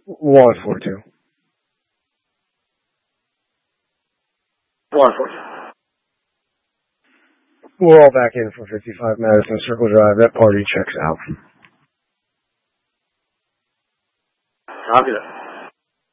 142. 142. We're all back in for 55 Madison Circle Drive. That party checks out. Copy that.